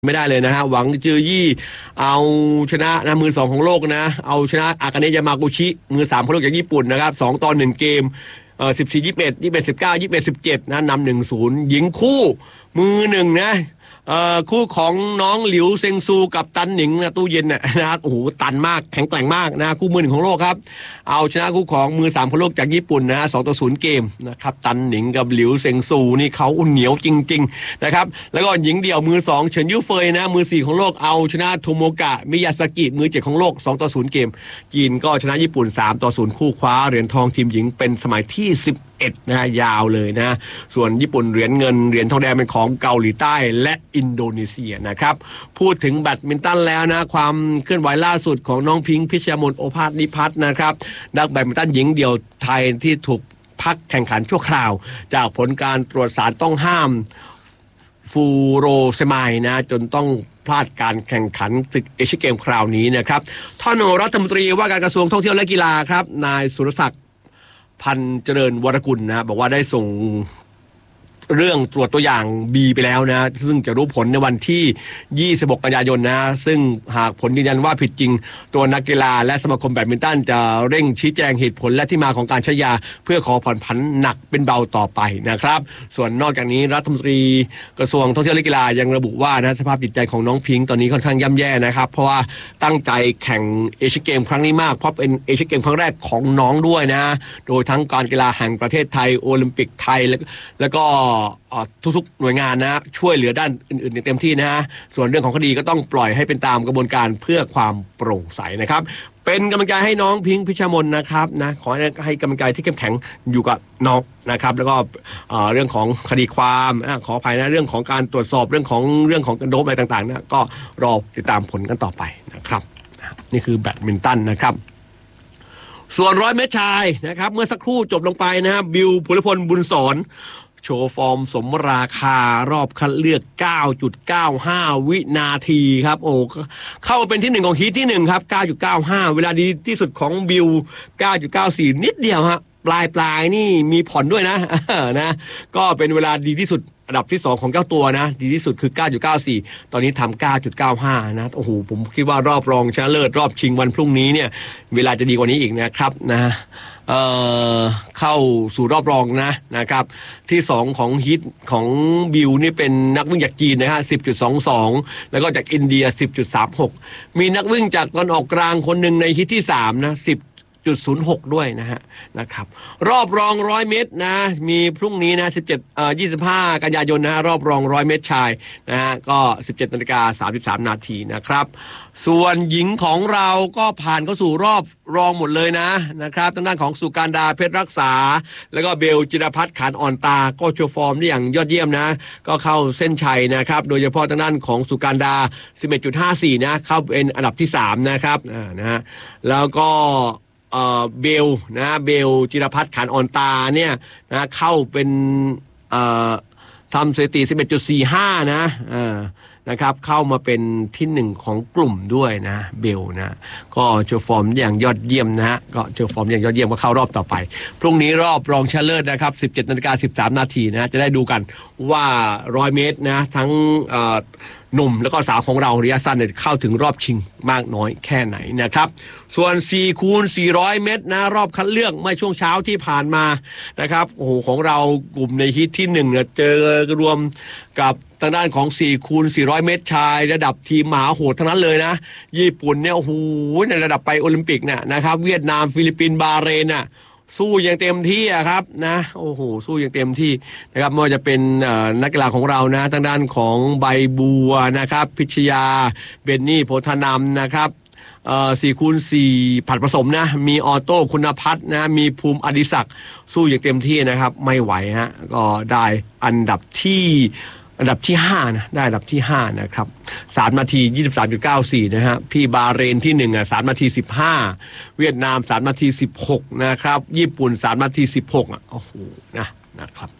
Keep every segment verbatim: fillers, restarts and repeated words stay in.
ไม่ได้เลยนะฮะหวังจือยี่เอาชนะนะมือสองของโลกนะเอาชนะอากาเนะยามากุชิมือสามของโลกจากญี่ปุ่นนะครับสองต่อหนึ่งเกมเอ่อสิบสี่ยี่สิบเอ็ดยี่สิบเอ็ดสิบเก้ายี่สิบเอ็ดสิบเจ็ดนะนำหนึ่งศูนย์หญิงคู่มือหนึ่งนะเอ่อคู่ของน้องหลิวเซิงซูกับตันหนิงนะตู้เย็นน่ะนะโอ้โหตันมากแข็งแกร่งมากนะคู่มือหนึ่งของโลกครับเอาชนะคู่ของมือสามของโลกจากญี่ปุ่นนะสองต่อศูนย์เกมนะครับตันหนิงกับหลิวเซิงซูนี่เขาเหนียวจริงๆนะครับแล้วก็หญิงเดี่ยวมือสองเฉินยู่เฟยนะมือสี่ของโลกเอาชนะโทโมกะมิยาซากิมือเจ็ดของโลกสองต่อศูนย์เกมจีนก็ชนะญี่ปุ่นสามต่อศูนย์คู่คว้าเหรียญทองทีมหญิงเป็นสมัยที่สิบเอ็ดนะยาวเลยนะส่วนญี่ปุ่นเหรียญเงินเหรียญทองแดงเป็นของเกาหลีใต้และอินโดนีเซียนะครับพูดถึงแบดมินตันแล้วนะความเคลื่อนไหวล่าสุดของน้องพิงค์พิชยามนโอภาสนิพัฒน์นะครับนักแบดมินตันหญิงเดี่ยวไทยที่ถูกพักแข่งขันชั่วคราวจากผลการตรวจสารต้องห้ามฟูโรเซมายนะจนต้องพลาดการแข่งขันศึกเอเชียนเกมคราวนี้นะครับท่านรัฐมนตรีว่าการกระทรวงท่องเที่ยวและกีฬาครับนายสุรศักดิ์พันเจริญวรกุลนะบอกว่าได้ส่งเรื่องตรวจตัวอย่าง B ไปแล้วนะซึ่งจะรู้ผลในวันที่ยี่สิบหกกันยายนนะซึ่งหากผลยืนยันว่าผิดจริงตัวนักกีฬาและสมาคมแบดมินตันจะเร่งชี้แจงเหตุผลและที่มาของการใช้ยาเพื่อขอผ่อนผันหนักเป็นเบาต่อไปนะครับส่วนนอกจากนี้รัฐมนตรีกระทรวงท่องเที่ยวและกีฬายังระบุว่านะสภาพจิตใจของน้องพิงค์ตอนนี้ค่อนข้างย่ำแย่นะครับเพราะว่าตั้งใจแข่งเอเชียนเกมครั้งนี้มากเพราะเป็นเอเชียนเกมครั้งแรกของน้องด้วยนะโดยทั้งการกีฬาแห่งประเทศไทยโอลิมปิกไทยแล้วแล้วก็ทุกๆหน่วยงานนะช่วยเหลือด้านอื่นๆในเต็มที่นะส่วนเรื่องของคดีก็ต้องปล่อยให้เป็นตามกระบวนการเพื่อความโปร่งใสนะครับเป็นกำลังใจให้น้องพิงค์พิชามนนะครับนะขอให้กำลังใจที่เข้มแข็งอยู่กับน้องนะครับแล้วก็เรื่องของคดีความขออภัยนะเรื่องของการตรวจสอบเรื่องของเรื่องของการโดปอะไรต่างๆนะก็รอติดตามผลกันต่อไปนะครับนี่คือแบดมินตันนะครับส่วนร้อยเมตรชายนะครับเมื่อสักครู่จบลงไปนะบิวภูริพลบุญสอนโชว์ฟอร์มสมราคารอบคัดเลือก เก้าจุดเก้าห้า วินาทีครับโอ้เข้าเป็นที่หนึ่งของฮีทที่หนึ่งครับ เก้าจุดเก้าห้า เวลาดีที่สุดของบิว เก้าจุดเก้าสี่ นิดเดียวฮะปลายปลายนี่มีผ่อนด้วยนะนะก็เป็นเวลาดีที่สุดอันดับที่สองของเจ้าตัวนะดีที่สุดคือ เก้าจุดเก้าสี่ ตอนนี้ทำ เก้าจุดเก้าห้า นะโอ้โหผมคิดว่ารอบรองชนะเลิศรอบชิงวันพรุ่งนี้เนี่ยเวลาจะดีกว่านี้อีกนะครับนะเอ่อเข้าสู่รอบรองนะนะครับที่สองของฮิตของบิวนี่เป็นนักวิ่งจากจีนนะฮะ สิบจุดสองสอง แล้วก็จากอินเดีย สิบจุดสามหก มีนักวิ่งจากตอนออกกลางคนหนึ่งในฮิตที่สามนะสิบจุดศูนย์หก ด้วยนะฮะนะครับรอบรองร้อยเมตรนะมีพรุ่งนี้นะสิบเจ็ดเอ่อยี่สิบห้ากันยายนนะรอบรองร้อยเมตรชายนะฮะก็ สิบเจ็ดนาฬิกาสามสิบสามนาทีนะครับส่วนหญิงของเราก็ผ่านเข้าสู่รอบรองหมดเลยนะนะครับทางด้านของสุการดาเพชรรักษาแล้วก็เบลจิรพัฒน์ขานอ่อนตาก็โชว์ฟอร์มได้อย่างยอดเยี่ยมนะก็เข้าเส้นชัยนะครับโดยเฉพาะทางด้านของสุการดา สิบเอ็ดจุดห้าสี่ นะเข้าเป็นอันดับที่สามนะครับอ่านะฮะแล้วก็เอ่อเบลนะเบลจิรพัฒน์ขานอ่อนตาเนี่ยนะเข้าเป็นเอ่อทำสถิติ สิบเอ็ดจุดสี่ห้า นะเอ่อนะครับเข้ามาเป็นที่หนึ่งของกลุ่มด้วยนะเบลนะก็โชว์ฟอร์มอย่างยอดเยี่ยมนะฮะก็โชว์ฟอร์มอย่างยอดเยี่ยมก็เข้ารอบต่อไปพรุ่งนี้รอบรองชนะเลิศนะครับ สิบเจ็ดนาฬิกาสิบสามนาทีนะจะได้ดูกันว่าหนึ่งร้อยเมตรนะทั้งเอ่อหนุ่มแล้วก็สาวของเราระยะสั้นเนี่ยเข้าถึงรอบชิงมากน้อยแค่ไหนนะครับส่วนสี่คูณสี่ร้อยเมตรนะรอบคัดเลือกเมื่อช่วงเช้าที่ผ่านมานะครับโอ้โหของเรากลุ่มในฮีทที่หนึ่งเนี่ยเจอรวมกับทางด้านของสี่คูณสี่ร้อยเมตรชายระดับทีมมหาโหดทั้งนั้นเลยนะญี่ปุ่นเนี่ยโอ้โหในระดับไปโอลิมปิกเนี่ยนะครับเวียดนามฟิลิปปินส์บาห์เรนน่ะสู้อย่างเต็มที่อะครับนะโอ้โหสู้อย่างเต็มที่นะครับไม่ว่าจะเป็นนักกีฬาของเรานะทางด้านของใบบัวนะครับพิชยาเบนนี่โพธานามนะครับเอ่อสี่คูณสี่ผัดผสมนะมีออโต้คุณพัฒน์นะมีภูมิอดิศักดิ์สู้อย่างเต็มที่นะครับไม่ไหวฮะก็ได้อันดับที่อันดับที่ห้านะได้อันดับที่ห้านะครับสามนาที ยี่สิบสามจุดเก้าสี่ นะฮะพี่บาห์เรนที่หนึ่งอ่ะสามนาทีสิบห้าเวียดนามสามนาทีสิบหกนะครับญี่ปุ่นสามนาทีสิบหกอ่ะโอ้โหนะนะครับ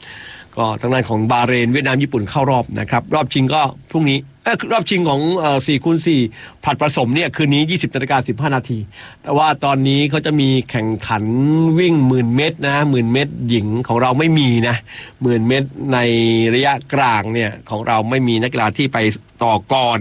ก็ทางด้านของบาห์เรนเวียดนามญี่ปุ่นเข้ารอบนะครับรอบชิงก็พรุ่งนี้เออรอบชิงของเอ่อสี่คูณสี่ผลัดผสมเนี่ยคืนนี้ ยี่สิบนาฬิกาสิบห้านาทีแต่ว่าตอนนี้เขาจะมีแข่งขันวิ่งหมื่นเมตรนะหมื่นเมตรหญิงของเราไม่มีนะหมื่นเมตรในระยะกลางเนี่ยของเราไม่มีนักกีฬาที่ไปต่อก่อน